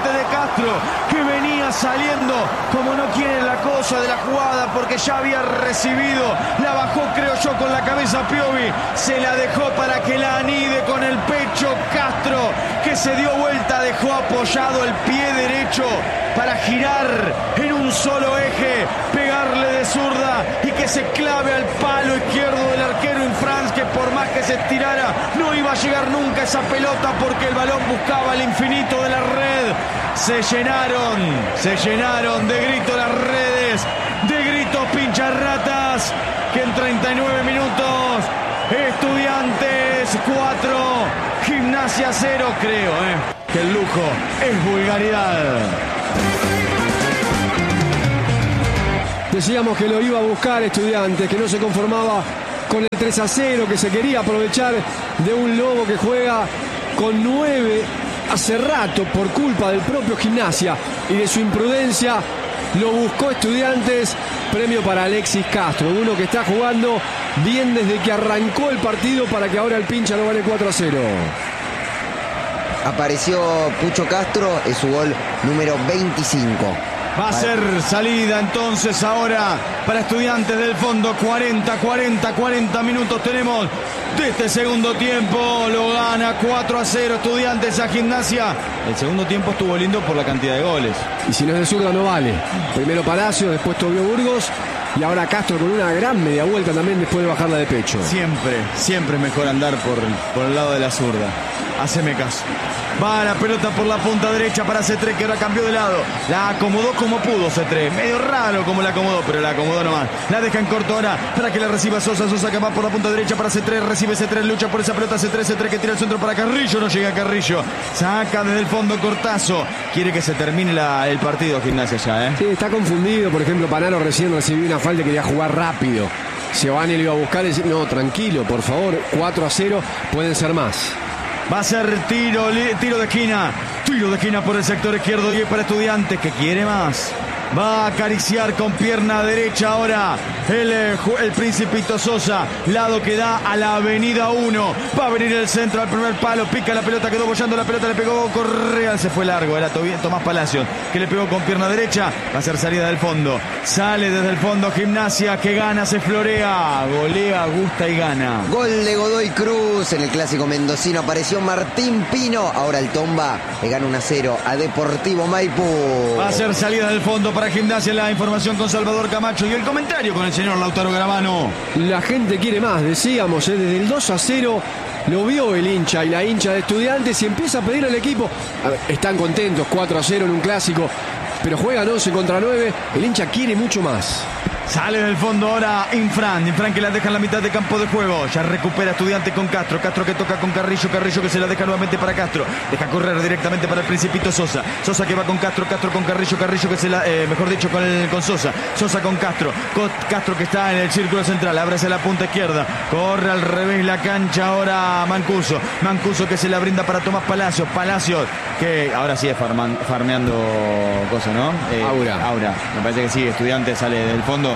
parte de Castro, que venía saliendo como no quiere la cosa de la jugada, porque ya había recibido, la bajó creo yo con la cabeza Piovi, se la dejó para que la anide con el pecho Castro, que se dio vuelta, dejó apoyado el pie derecho para girar en un solo eje, pegarle de zurda y que se clave al palo izquierdo del arquero Infrance, que por más que se estirara no iba a llegar nunca esa pelota, porque el balón buscaba el infinito de la red. Se llenaron de gritos las redes, de gritos pincharratas, que en 39 minutos Estudiantes 4, Gimnasia 0, creo, que el lujo es vulgaridad. Decíamos que lo iba a buscar Estudiantes, que no se conformaba con el 3-0, que se quería aprovechar de un Lobo que juega con 9 hace rato por culpa del propio Gimnasia y de su imprudencia. Lo buscó Estudiantes, premio para Alexis Castro, uno que está jugando bien desde que arrancó el partido para que ahora el pincha lo gane 4-0. Apareció Pucho Castro, es su gol número 25. Va a ser salida entonces ahora para Estudiantes del Fondo. 40 minutos tenemos de este segundo tiempo. Lo gana 4-0 Estudiantes a Gimnasia. El segundo tiempo estuvo lindo por la cantidad de goles. Y si no es de zurda no vale. Primero Palacio, después Tobio Burgos y ahora Castro con una gran media vuelta también después de bajarla de pecho. Siempre es mejor andar por el lado de la zurda. Haceme caso. Va la pelota por la punta derecha para C3, que ahora cambió de lado. La acomodó como pudo C3. Medio raro como la acomodó, pero la acomodó nomás. La deja en corto ahora para que la reciba Sosa. Sosa que va por la punta derecha para C3. Recibe C3, lucha por esa pelota C3 que tira el centro para Carrillo. No llega Carrillo. Saca desde el fondo Cortazo. Quiere que se termine el partido Gimnasia ya, Sí, está confundido. Por ejemplo, Panaro recién recibió una falta y quería jugar rápido. Giovanni lo iba a buscar y decir, no, tranquilo, por favor, 4-0, pueden ser más. Va a ser tiro de esquina. Tiro de esquina por el sector izquierdo. Y para Estudiantes, que quiere más. Va a acariciar con pierna derecha ahora el Principito Sosa. Lado que da a la avenida 1. Va a venir el centro al primer palo. Pica la pelota, quedó bollando la pelota. Le pegó Correa, se fue largo. Era Tomás Palacios que le pegó con pierna derecha. Va a ser salida del fondo. Sale desde el fondo Gimnasia, que gana, se florea. Golea, gusta y gana. Gol de Godoy Cruz en el clásico mendocino. Apareció Martín Pino. Ahora el Tomba le gana 1-0 a Deportivo Maipú. Va a ser salida del fondo para Gimnasia. La información con Salvador Camacho y el comentario con el señor Lautaro Garavano. La gente quiere más, decíamos, desde el 2-0 lo vio el hincha y la hincha de Estudiantes y empieza a pedir al equipo. A ver, están contentos, 4-0 en un clásico, pero juegan 11 contra 9. El hincha quiere mucho más. Sale del fondo ahora Infran que la deja en la mitad de campo de juego. Ya recupera Estudiantes con Castro. Castro que toca con Carrillo que se la deja nuevamente para Castro. Deja correr directamente para el Principito Sosa. Sosa que va con Castro con Carrillo que se la, mejor dicho, con Sosa. Sosa con Castro. Castro que está en el círculo central. Abre hacia la punta izquierda. Corre al revés la cancha ahora Mancuso. Mancuso que se la brinda para Tomás Palacios. Palacios que ahora sí es farmeando cosas, ¿no? Aura. Me parece que sí, Estudiantes sale del fondo.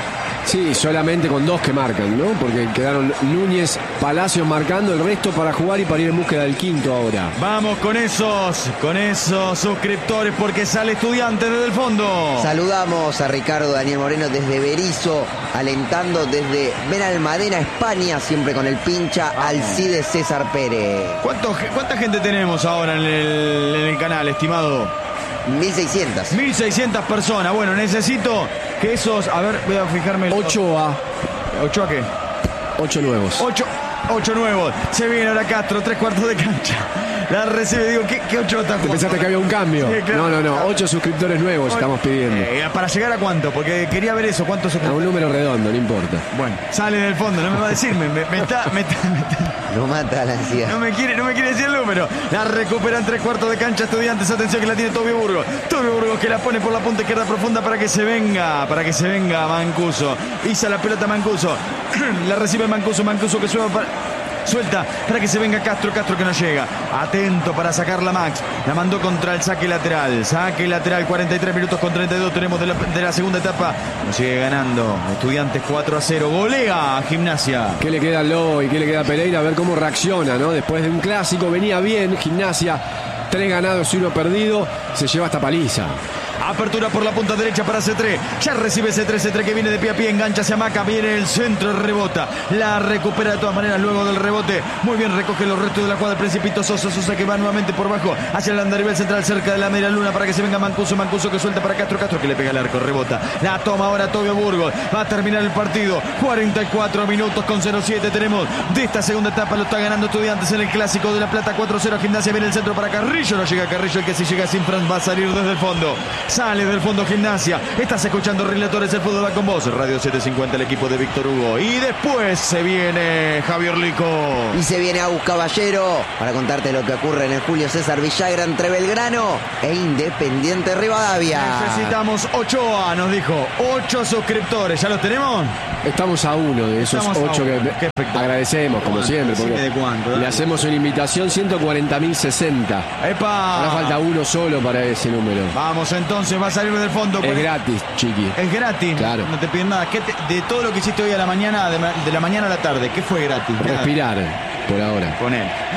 Sí, solamente con 2 que marcan, ¿no? Porque quedaron Núñez, Palacios marcando, el resto para jugar y para ir en búsqueda del quinto ahora. Vamos con esos suscriptores, porque sale Estudiantes desde el fondo. Saludamos a Ricardo Daniel Moreno desde Berizo, alentando desde Benalmádena, España, siempre con el pincha Alcides César Pérez. ¿Cuánta gente tenemos ahora en el canal, estimado? 1600. 1600 personas. Bueno, necesito que esos... A ver, voy a fijarme... 8A. ¿8A qué? 8 nuevos. 8 nuevos. Se viene ahora Castro, 3/4 de cancha. La recibe, digo, ¿qué 8 está jugando? ¿Pensaste que había un cambio? Sí, claro. No, 8 suscriptores nuevos estamos pidiendo. ¿Para llegar a cuánto? Porque quería ver eso, ¿cuántos suscriptores? A un número redondo, no importa. Bueno, sale del fondo, no me va a decir, me está... Lo mata la ansiedad. No me quiere decir el número. La recuperan 3/4 de cancha Estudiantes. Atención que la tiene Tobio Burgos. Tobio Burgos que la pone por la punta izquierda profunda para que se venga Mancuso. Pisa la pelota Mancuso. La recibe Mancuso que suelta para que se venga Castro que no llega. Atento para sacarla Max. La mandó contra el saque lateral. 43 minutos con 32 tenemos de la segunda etapa. Nos sigue ganando Estudiantes 4-0. Golea a Gimnasia. ¿Qué le queda a Lobo y qué le queda a Pereira? A ver cómo reacciona, ¿no? Después de un clásico venía bien Gimnasia. 3 ganados y 1 perdido, se lleva esta paliza. Apertura por la punta derecha para C3. Ya recibe C3 que viene de pie a pie, engancha hacia Maca, viene el centro, rebota. La recupera de todas maneras luego del rebote. Muy bien, recoge los restos de la cuadra del Principito Sosa que va nuevamente por bajo hacia el andarivel central cerca de la media luna para que se venga Mancuso que suelta para Castro que le pega el arco, rebota. La toma ahora Tobio Burgos. Va a terminar el partido. 44 minutos con 0-7 tenemos de esta segunda etapa. Lo está ganando Estudiantes en el Clásico de La Plata. 4-0 Gimnasia, viene el centro para Carrillo. No llega Carrillo, el que si llega sin Franz va a salir desde el fondo. Sale del fondo Gimnasia. Estás escuchando Relatores, el fútbol va con vos. Radio 750, el equipo de Víctor Hugo. Y después se viene Javier Lico. Y se viene Agus Caballero para contarte lo que ocurre en el Julio César Villagra entre Belgrano e Independiente Rivadavia. Necesitamos 8A, nos dijo. 8 suscriptores. ¿Ya los tenemos? Estamos a uno de esos 8 que agradecemos, como siempre. Porque ¿de cuánto? Le hacemos una invitación, 140.060. ¡Epa! Ahora falta uno solo para ese número. Vamos entonces, va a salir del fondo. Es gratis, chiqui. Es gratis. Claro. No te piden nada. De todo lo que hiciste hoy a la mañana, de la mañana a la tarde, ¿qué fue gratis? Respirar, por ahora. Con él.